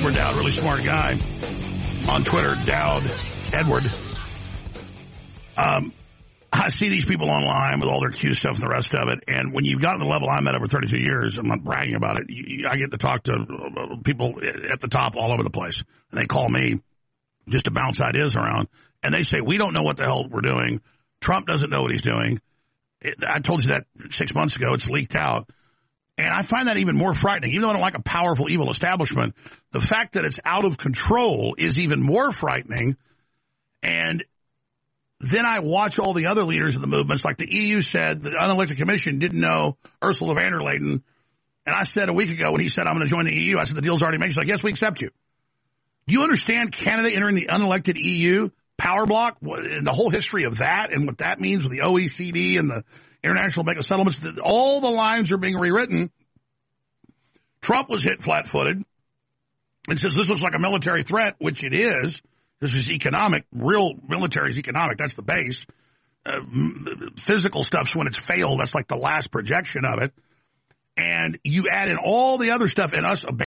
Edward Dowd, really smart guy. On Twitter, Dowd Edward. I see these people online with all their Q stuff and the rest of it, and when you've gotten to the level I'm at over 32 years, I'm not bragging about it, I get to talk to people at the top all over the place, and they call me just to bounce ideas around, and they say, we don't know what the hell we're doing. Trump doesn't know what he's doing. I told you that 6 months ago. It's leaked out. And I find that even more frightening. Even though I don't like a powerful, evil establishment, the fact that it's out of control is even more frightening. And then I watch all the other leaders of the movements, like the EU said, the unelected commission didn't know Ursula von der Leyen. And I said a week ago when he said, I'm going to join the EU, I said, the deal's already made. He's like, yes, we accept you. Do you understand Canada entering the unelected EU power block and the whole history of that and what that means with the OECD and the International Bank of Settlements? All the lines are being rewritten. Trump was hit flat-footed and says this looks like a military threat, which it is. This is economic. Real military is economic. That's the base. Physical stuff's when it's failed. That's like the last projection of it. And you add in all the other stuff and us